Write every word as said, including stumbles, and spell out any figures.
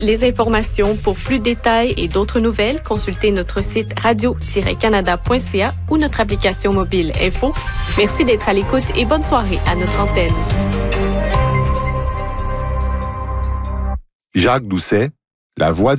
les informations pour plus de détails et d'autres nouvelles, consultez notre site radio tiret canada point c a ou notre application mobile Info. Merci d'être à l'écoute et bonne soirée à notre antenne. Jacques Doucet, La Voix du